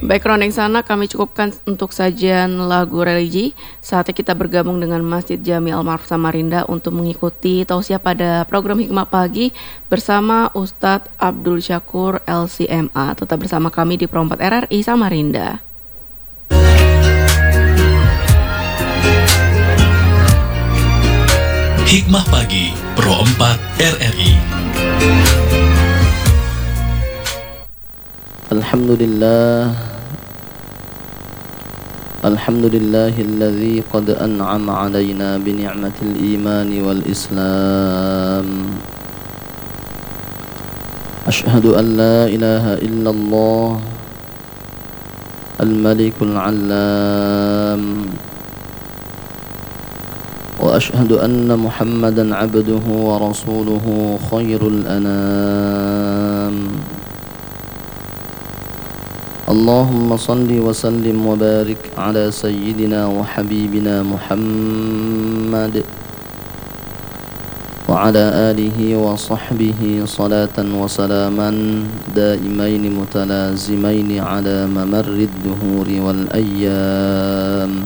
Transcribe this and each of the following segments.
Background yang sana kami cukupkan untuk sajian lagu religi. Saatnya kita bergabung dengan Masjid Jami Al-Ma'ruf Samarinda untuk mengikuti tausiah pada program Hikmah Pagi bersama Ustadz Abdul Syakur LCMA. Tetap bersama kami di Pro 4 RRI Samarinda. Hikmah Pagi Pro 4 RRI. Alhamdulillahilladzi qad an'ama 'alaina bi ni'matil imani wal islam. Asyhadu an la ilaha illallah al-malikul 'allam wa asyhadu anna Muhammadan 'abduhu wa rasuluhu khairul anam. Allahumma salli wa sallim wa barik ala sayyidina wa habibina Muhammad wa ala alihi wa sahbihi salatan wa salaman daimaini mutalazimaini ala mamarrid duhuri wal ayyam.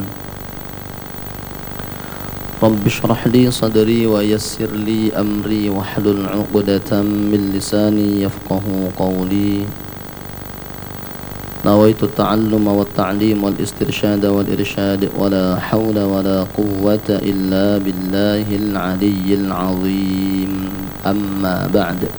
Rabbi shrah li sadri wa yassir li amri wahlul 'uqdatam min lisani yafqahu qawli. Nawaitu ta'alluma wa ta'lim wal istirsyada wal irsyad wa la hawla wa la quwwata illa billahil aliyyil azim. Amma ba'd.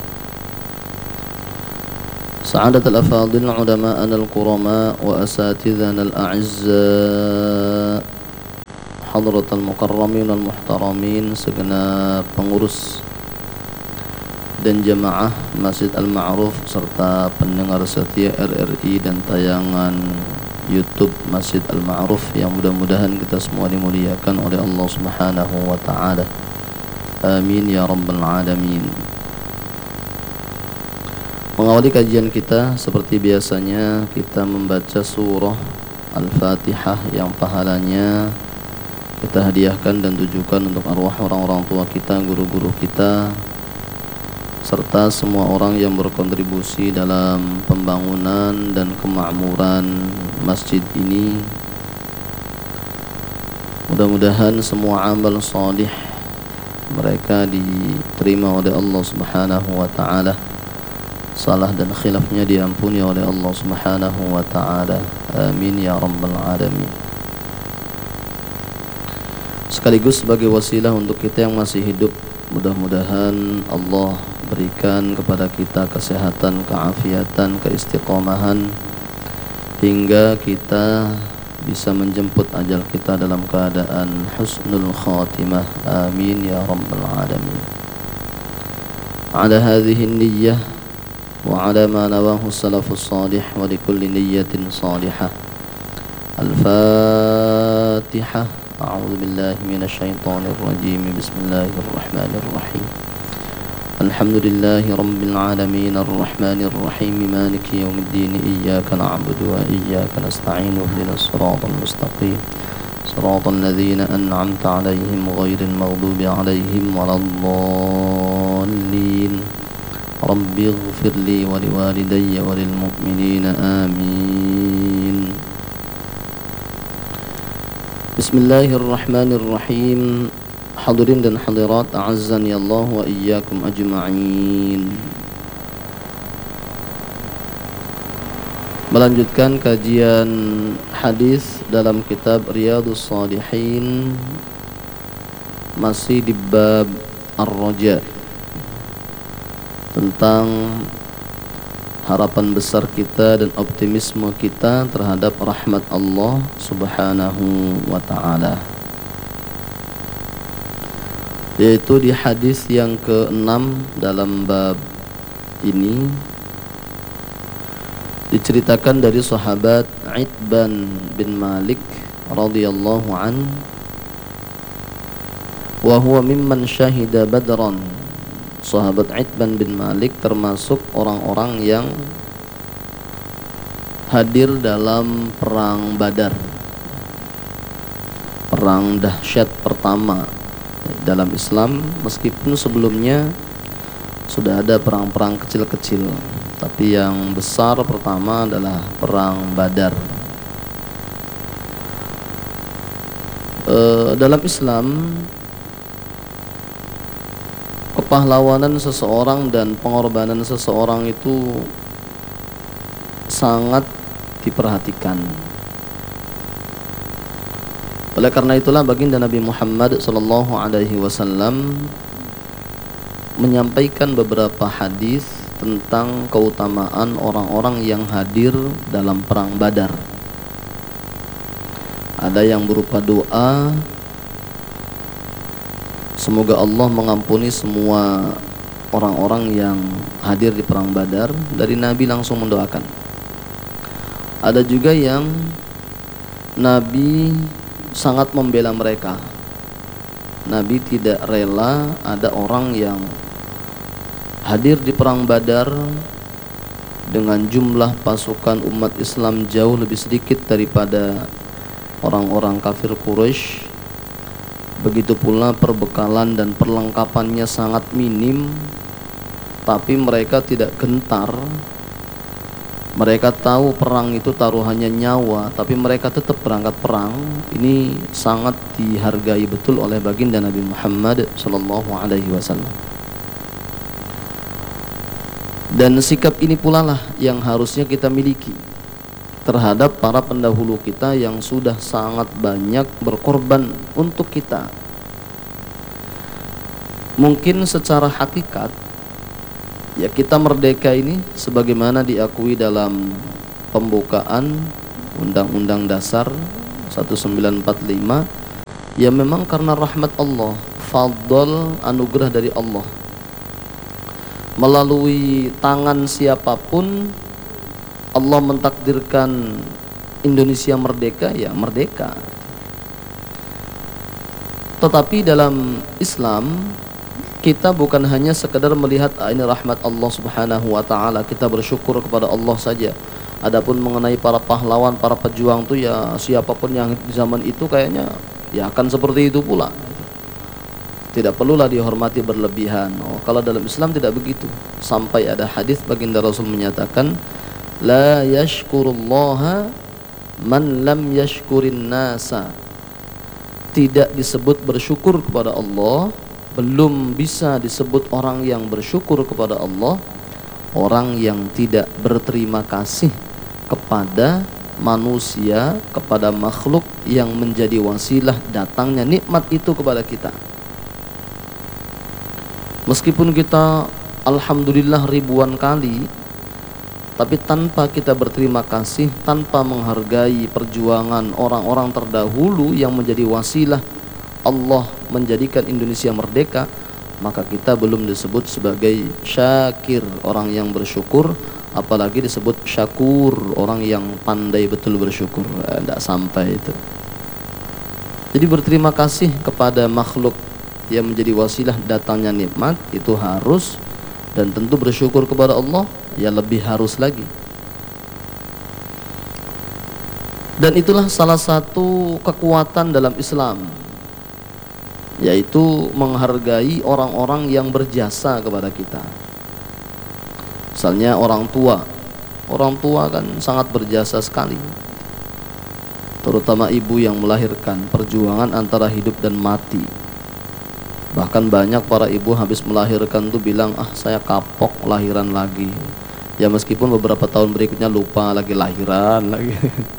Sa'adat al-afadil ulama'ana al-kurama wa asatidhana al-a'izza, hadrat al-mukarramin al-muhtaramin, segenap pengurus dan jamaah Masjid Al-Ma'ruf serta pendengar setia RRI dan tayangan YouTube Masjid Al-Ma'ruf yang mudah-mudahan kita semua dimuliakan oleh Allah Subhanahu wa taala. Amin ya rabbal alamin. Mengawali kajian kita seperti biasanya kita membaca surah Al-Fatihah yang pahalanya kita hadiahkan dan tujukan untuk arwah orang-orang tua kita, guru-guru kita, serta semua orang yang berkontribusi dalam pembangunan dan kemakmuran masjid ini. Mudah-mudahan semua amal salih mereka diterima oleh Allah Subhanahu wa taala. Salah dan khilafnya diampuni oleh Allah Subhanahu wa taala. Amin ya rabbal alamin. Sekaligus sebagai wasilah untuk kita yang masih hidup, mudah-mudahan Allah berikan kepada kita kesehatan, keafiatan, keistiqomahan hingga kita bisa menjemput ajal kita dalam keadaan husnul khatimah. Amin ya rabbal alamin. Ala hadhihi niyyah wa ala ma nawahu salafus salih wa likulli niyyatin salihah. Al-Fatihah. A'udzu billahi minasy syaithanir rajim. Bismillahirrahmanirrahim. Alhamdulillahi rabbil alamin arrahmanir rahim maliki yaumiddin iyyaka na'budu wa iyyaka nasta'in ihdinas siratal mustaqim siratal ladzina an'amta 'alaihim ghairil maghdubi 'alaihim waladdallin. Rabbi ighfirli wa liwalidayya wa lil mu'minina amin. Bismillahirrahmanirrahim. Hadirin dan hadirat, a'azzani Allah wa iyyakum ajma'in. Melanjutkan kajian hadis dalam kitab Riyadhus Shalihin, masih di bab Ar-Raja, tentang harapan besar kita dan optimisme kita terhadap rahmat Allah Subhanahu wa ta'ala, yaitu di hadis yang ke-6 dalam bab ini diceritakan dari sahabat Itban bin Malik radhiyallahu an, wa huwa mimman syahida Badran. Sahabat Itban bin Malik termasuk orang-orang yang hadir dalam perang Badar, perang dahsyat pertama dalam Islam, meskipun sebelumnya sudah ada perang-perang kecil-kecil Tapi yang besar pertama adalah perang Badar. Dalam Islam, kepahlawanan seseorang dan pengorbanan seseorang itu sangat diperhatikan. Oleh karena itulah baginda Nabi Muhammad SAW menyampaikan beberapa hadis tentang keutamaan orang-orang yang hadir dalam perang Badar. Ada yang berupa doa, semoga Allah mengampuni semua orang-orang yang hadir di perang Badar. Dari Nabi langsung mendoakan. Ada juga yang Nabi sangat membela mereka. Nabi tidak rela ada orang yang hadir di perang Badar dengan jumlah pasukan umat Islam jauh lebih sedikit daripada orang-orang kafir Quraisy. Begitu pula perbekalan dan perlengkapannya sangat minim, tapi mereka tidak gentar. Mereka tahu perang itu taruhannya nyawa, tapi mereka tetap berangkat perang. Ini sangat dihargai betul oleh baginda Nabi Muhammad SAW. Dan sikap ini pula lah yang harusnya kita miliki terhadap para pendahulu kita yang sudah sangat banyak berkorban untuk kita. Mungkin secara hakikat ya kita merdeka ini sebagaimana diakui dalam pembukaan Undang-Undang Dasar 1945, ya memang karena rahmat Allah, fadl, anugerah dari Allah. Melalui tangan siapapun Allah mentakdirkan Indonesia merdeka, ya merdeka. Tetapi dalam Islam kita bukan hanya sekedar melihat ini rahmat Allah Subhanahu wa taala, kita bersyukur kepada Allah saja. Adapun mengenai para pahlawan, para pejuang itu ya siapapun yang di zaman itu kayaknya ya akan seperti itu pula. Tidak perlulah dihormati berlebihan. Kalau dalam Islam tidak begitu. Sampai ada hadis baginda Rasul menyatakan, la yashkurullaha man lam yashkurin nasa. Tidak disebut bersyukur kepada Allah, belum bisa disebut orang yang bersyukur kepada Allah, orang yang tidak berterima kasih kepada manusia, kepada makhluk yang menjadi wasilah datangnya nikmat itu kepada kita. Meskipun kita alhamdulillah ribuan kali, tapi tanpa kita berterima kasih, tanpa menghargai perjuangan orang-orang terdahulu yang menjadi wasilah Allah menjadikan Indonesia merdeka, maka kita belum disebut sebagai syakir, orang yang bersyukur, apalagi disebut syakur, orang yang pandai betul bersyukur. Tidak sampai itu. Jadi berterima kasih kepada makhluk yang menjadi wasilah datangnya nikmat itu harus, dan tentu bersyukur kepada Allah ya lebih harus lagi. Dan itulah salah satu kekuatan dalam Islam, yaitu menghargai orang-orang yang berjasa kepada kita. Misalnya orang tua kan sangat berjasa sekali, terutama ibu yang melahirkan, perjuangan antara hidup dan mati. Bahkan banyak para ibu habis melahirkan tuh bilang, saya kapok lahiran lagi. Ya meskipun beberapa tahun berikutnya lupa lagi lahiran lagi.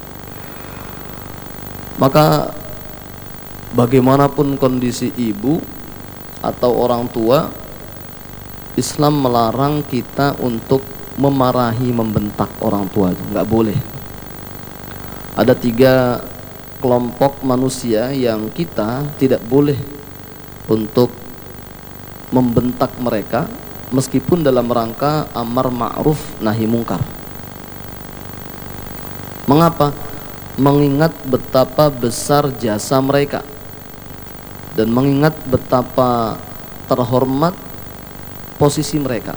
Maka bagaimanapun kondisi ibu atau orang tua, Islam melarang kita untuk memarahi, membentak orang tua. Itu nggak boleh. Ada 3 kelompok manusia yang kita tidak boleh untuk membentak mereka, meskipun dalam rangka amar ma'ruf nahi mungkar. Mengapa? Mengingat betapa besar jasa mereka dan mengingat betapa terhormat posisi mereka.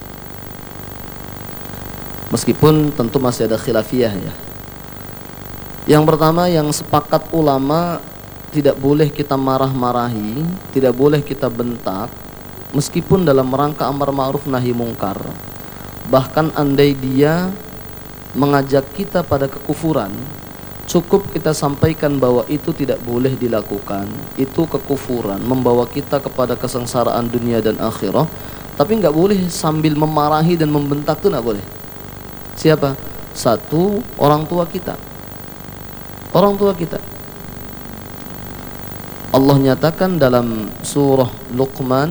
Meskipun tentu masih ada khilafiyah ya. Yang pertama, yang sepakat ulama, tidak boleh kita marah-marahi, tidak boleh kita bentak, meskipun dalam rangka amar ma'ruf nahi mungkar. Bahkan andai dia mengajak kita pada kekufuran, cukup kita sampaikan bahwa itu tidak boleh dilakukan, itu kekufuran, membawa kita kepada kesengsaraan dunia dan akhirah. Tapi nggak boleh sambil memarahi dan membentak, itu nggak boleh. Siapa? Satu, orang tua kita. Orang tua kita. Allah nyatakan dalam surah Luqman,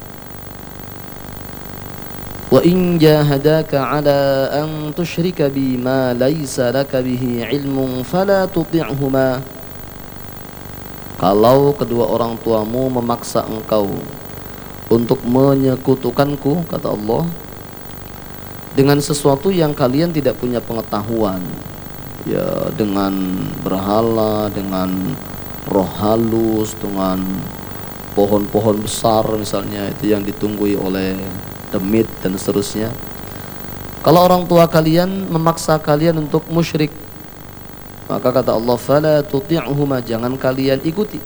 wa in jahadaka ala an tusyrika bima laysa laka bihi ilmun fala tuti'huma. Kalau kedua orang tuamu memaksa engkau untuk menyekutukanku, kata Allah, dengan sesuatu yang kalian tidak punya pengetahuan, ya, dengan berhala, dengan roh halus, dengan pohon-pohon besar misalnya, itu yang ditunggui oleh demit dan seterusnya. Kalau orang tua kalian memaksa kalian untuk musyrik, maka kata Allah, fala tuti'huma, jangan kalian ikuti.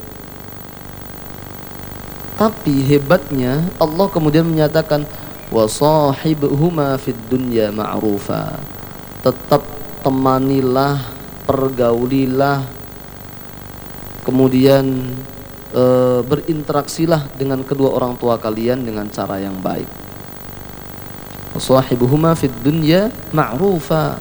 Tapi hebatnya Allah kemudian menyatakan, wa sahibhuma fid dunya ma'rufa, tetap temanilah, pergaulilah, kemudian berinteraksilah dengan kedua orang tua kalian dengan cara yang baik. Sahibuhuma fid dunya ma'rufa.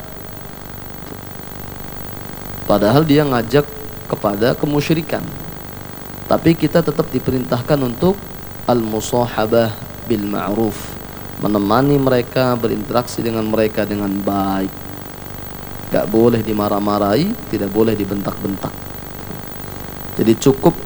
Padahal dia ngajak kepada kemusyrikan, tapi kita tetap diperintahkan untuk al-musahabah bil ma'ruf, menemani mereka, berinteraksi dengan mereka dengan baik. Gak boleh dimarah-marahi, tidak boleh dibentak-bentak. Jadi cukup